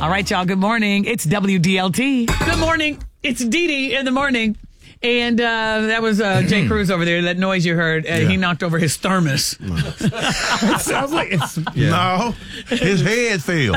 All right, y'all. Good morning. It's WDLT. Good morning. It's Dee Dee in the morning. And that was Jay Cruz over there. That noise you heard, he knocked over his thermos. It sounds like it's... No, his head fell.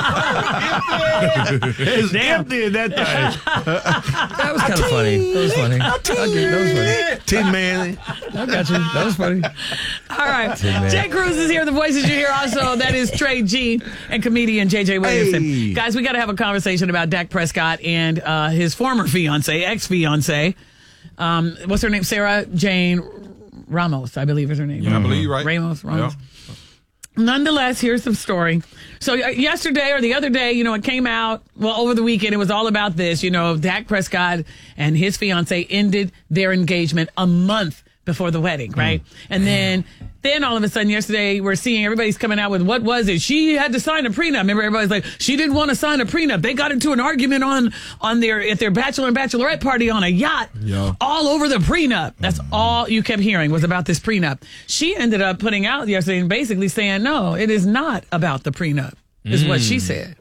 It's empty in that thing. That was kind of funny. That was funny. That was funny. Tin Man. I got you. That was funny. All right. Jay Cruz is here. The voices you hear also, that is Trey G and comedian JJ Williamson. Hey. Guys, we got to have a conversation about Dak Prescott and his former fiance, ex-fiance. What's her name? Sarah Jane Ramos, I believe is her name. Yeah, I believe, right? Ramos. Yeah. Nonetheless, here's the story. So yesterday or the other day, it came out, over the weekend, it was all about this. Dak Prescott and his fiance ended their engagement a month before the wedding, right? And then all of a sudden yesterday we're seeing everybody's coming out with, what was it? She had to sign a prenup. Remember, everybody's like, she didn't want to sign a prenup. They got into an argument at their bachelor and bachelorette party on a yacht, all over the prenup. That's all you kept hearing was about this prenup. She ended up putting out yesterday and basically saying, no, it is not about the prenup, is what she said.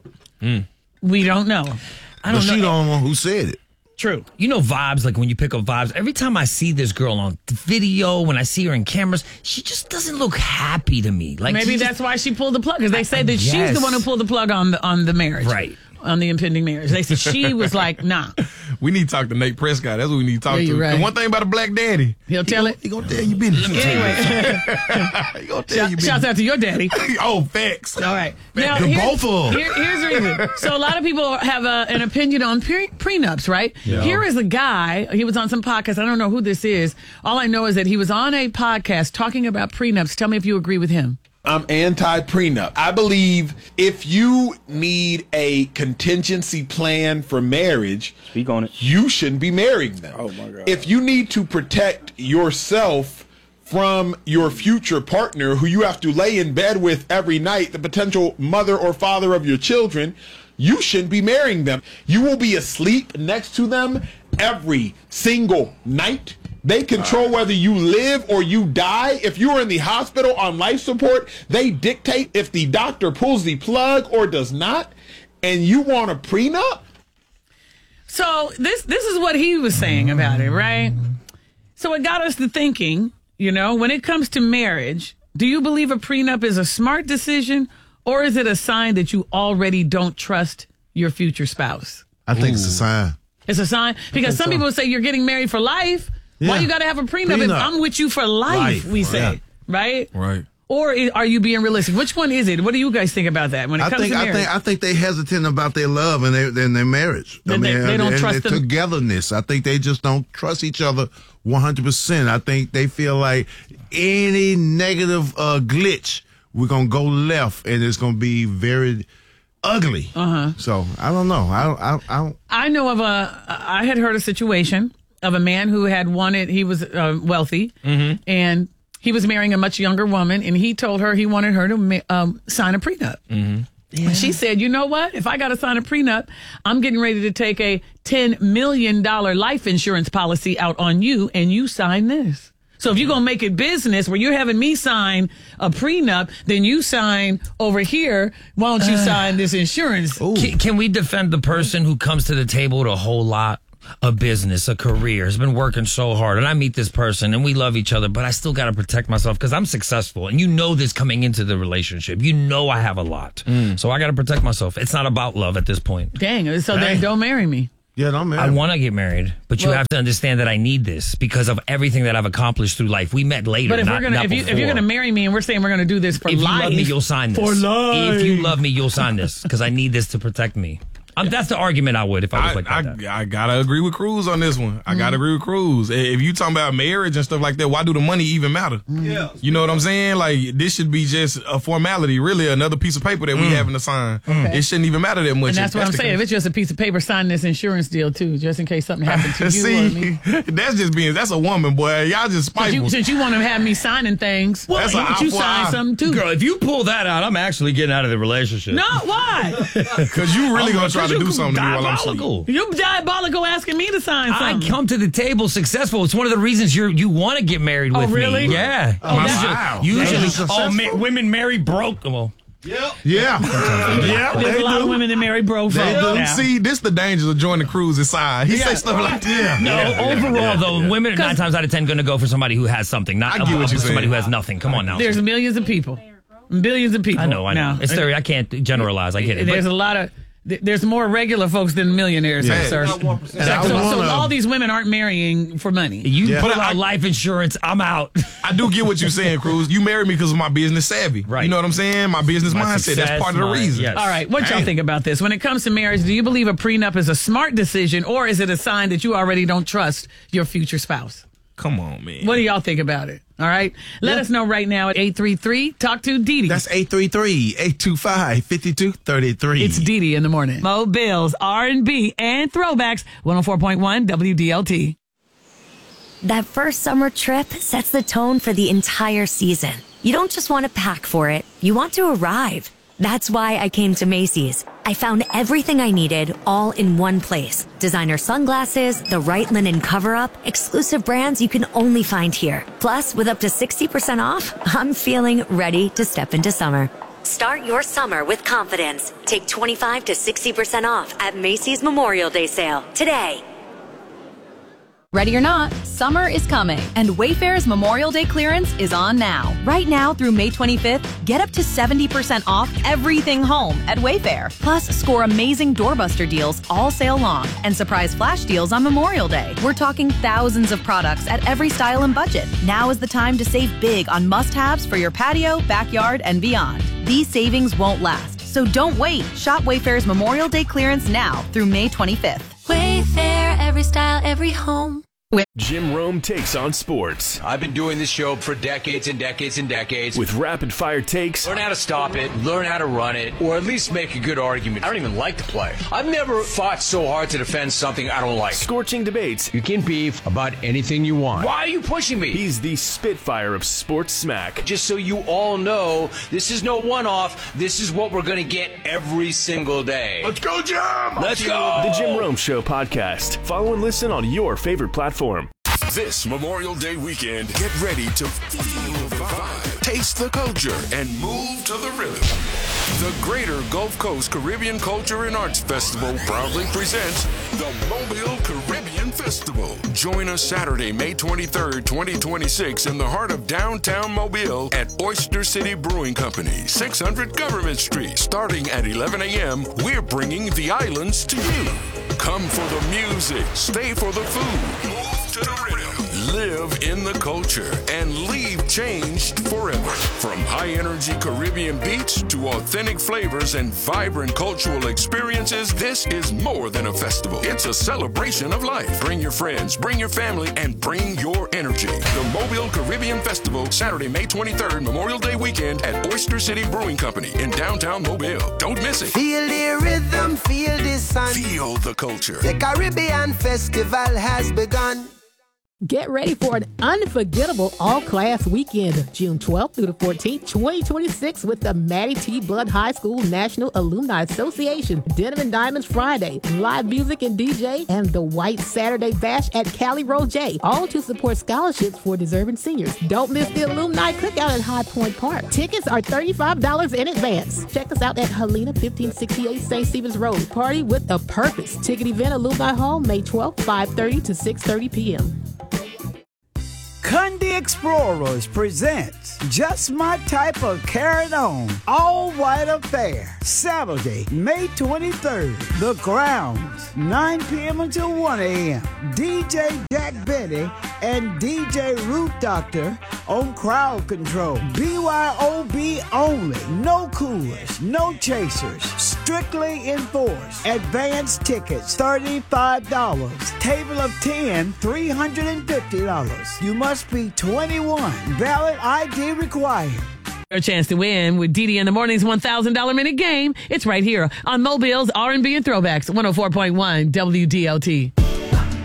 We don't know. I don't know. She the only one who said it. True. Vibes, like when you pick up vibes, every time I see this girl on video, when I see her in cameras, she just doesn't look happy to me. Like maybe that's why she pulled the plug, because they say that she's the one who pulled the plug on the marriage. Right. On the impending marriage. They said she was like, nah. We need to talk to Nate Prescott. That's what we need to talk to. Right. And one thing about a black daddy. He'll tell it. He gonna tell you business. Anyway. He gonna tell you business. Shouts out to your daddy. Oh, facts. All right. Now, both of them. Here's the reason. So a lot of people have an opinion on prenups, right? Yeah. Here is a guy. He was on some podcast. I don't know who this is. All I know is that he was on a podcast talking about prenups. Tell me if you agree with him. I'm anti-prenup. I believe if you need a contingency plan for marriage, speak on it. You shouldn't be marrying them. Oh my God. If you need to protect yourself from your future partner who you have to lay in bed with every night, the potential mother or father of your children, you shouldn't be marrying them. You will be asleep next to them every single night. They control whether you live or you die. If you are in the hospital on life support, they dictate if the doctor pulls the plug or does not. And you want a prenup? So this is what he was saying about it, right? So it got us to thinking, when it comes to marriage, do you believe a prenup is a smart decision, or is it a sign that you already don't trust your future spouse? I think it's a sign. It's a sign? Because some people say you're getting married for life. Why you got to have a prenup if I'm with you for life, we say, right? Right. Or are you being realistic? Which one is it? What do you guys think about that when it comes to marriage? I think they hesitant about their love and their marriage. They don't trust their togetherness. I think they just don't trust each other 100%. I think they feel like any negative glitch, we're going to go left and it's going to be very ugly. So I don't know. I know of I had heard a situation of a man who had wanted, he was wealthy, and he was marrying a much younger woman, and he told her he wanted her to sign a prenup. Yeah. And she said, you know what? If I got to sign a prenup, I'm getting ready to take a $10 million life insurance policy out on you, and you sign this. So if you're going to make it business where you're having me sign a prenup, then you sign over here. Why don't you sign this insurance? Can we defend the person who comes to the table with a whole lot? A business, a career, has been working so hard, and I meet this person and we love each other, but I still got to protect myself because I'm successful, and this coming into the relationship. I have a lot, so I got to protect myself. It's not about love at this point. Dang, so then don't marry me. Yeah, don't marry I me. want to get married, but you have to understand that I need this because of everything that I've accomplished through life. We met later, but if if you're gonna marry me and we're saying we're gonna do this for life, if you love me, you'll sign this. For life. If you love me, you'll sign this because I need this to protect me. That's the argument I would if I was like that. I gotta agree with Cruz on this one. I gotta agree with Cruz. If you talking about marriage and stuff like that, why do the money even matter? Yeah, you know what I'm saying? Like, this should be just a formality, really, another piece of paper that we having to sign. Okay. It shouldn't even matter that much. And that's what I'm saying. If it's just a piece of paper, sign this insurance deal too, just in case something happened to you or me. That's a woman, boy. Y'all just spiteful. Since you want to have me signing things, that's you sign something too. Girl, if you pull that out, I'm actually getting out of the relationship. No, why? Because you really gonna try to do something to me while I'm asleep. You're diabolical asking me to sign something. I come to the table successful. It's one of the reasons you want to get married with really? me. Yeah. Oh, Usually, women marry broke. Well, Yeah. There's a lot of women that marry broke folks. now. See, this the dangers of joining Cruz's side. He say stuff like that. No, overall, though, women are 9 times out of 10 going to go for somebody who has something, not I get what you're somebody saying. who has nothing. Come on now. There's millions of people. Billions of people. I know. Now, It's I can't generalize. I get it. There's a lot of. There's more regular folks than millionaires, sir. So all these women aren't marrying for money. You put out life insurance, I'm out. I do get what you're saying, Cruz. You married me because of my business savvy. Right. You know what I'm saying? My business My mindset. success, That's part of the reason. yes. All right, what y'all think about this? When it comes to marriage, do you believe a prenup is a smart decision, or is it a sign that you already don't trust your future spouse? Come on, man. What do y'all think about it? All right, let us know right now at 833. Talk to Dee Dee. That's 833-825-5233. It's Dee Dee in the morning. Mo Bills, R&B, and throwbacks. 104.1 WDLT. That first summer trip sets the tone for the entire season. You don't just want to pack for it, you want to arrive. That's why I came to Macy's. I found everything I needed all in one place. Designer sunglasses, the right linen cover-up, exclusive brands you can only find here. Plus, with up to 60% off, I'm feeling ready to step into summer. Start your summer with confidence. Take 25 to 60% off at Macy's Memorial Day sale today. Ready or not, summer is coming, and Wayfair's Memorial Day clearance is on now. Right now through May 25th, get up to 70% off everything home at Wayfair. Plus, score amazing doorbuster deals all sale long and surprise flash deals on Memorial Day. We're talking thousands of products at every style and budget. Now is the time to save big on must-haves for your patio, backyard, and beyond. These savings won't last, so don't wait. Shop Wayfair's Memorial Day clearance now through May 25th. Wayfair, every style, every home. Jim Rome takes on sports. I've been doing this show for decades and decades and decades. With rapid fire takes. Learn how to stop it, learn how to run it, or at least make a good argument. I don't even like to play. I've never fought so hard to defend something I don't like. Scorching debates. You can beef about anything you want. Why are you pushing me? He's the Spitfire of sports smack. Just so you all know, this is no one-off. This is what we're going to get every single day. Let's go, Jim! Let's go! The Jim Rome Show podcast. Follow and listen on your favorite platform. This Memorial Day weekend, get ready to feel the vibe, taste the culture, and move to the rhythm. The Greater Gulf Coast Caribbean Culture and Arts Festival proudly presents the Mobile Caribbean Festival. Join us Saturday, May 23rd, 2026 in the heart of downtown Mobile at Oyster City Brewing Company, 600 Government Street. Starting at 11 a.m., we're bringing the islands to you. Come for the music, stay for the food, move to the rhythm. Live in the culture and leave changed forever. From high-energy Caribbean beats to authentic flavors and vibrant cultural experiences, this is more than a festival. It's a celebration of life. Bring your friends, bring your family, and bring your energy. The Mobile Caribbean Festival, Saturday, May 23rd, Memorial Day weekend at Oyster City Brewing Company in downtown Mobile. Don't miss it. Feel the rhythm, feel the sun. Feel the culture. The Caribbean Festival has begun. Get ready for an unforgettable all-class weekend of June 12th through the 14th, 2026 with the Maddie T. Blood High School National Alumni Association. Denim and Diamonds Friday, live music and DJ, and the White Saturday Bash at Cali Roger, all to support scholarships for deserving seniors. Don't miss the Alumni Cookout at High Point Park. Tickets are $35 in advance. Check us out at Helena 1568 St. Stephen's Road. Party with a purpose. Ticket event Alumni Hall, May 12th, 5:30 to 6:30 p.m. Kunde Explorers presents Just My Type of Carry On All-White Affair. Saturday, May 23rd. The Grounds, 9 p.m. until 1 a.m. DJ Jack Benny and DJ Root Doctor on crowd control. BYOB only. No coolers, no chasers. Strictly enforced. Advance tickets, $35. Table of 10, $350. You must be 21. Valid ID required. A chance to win with Dee Dee in the Morning's $1,000 minute game. It's right here on Mobile's R&B and Throwbacks, 104.1 WDLT.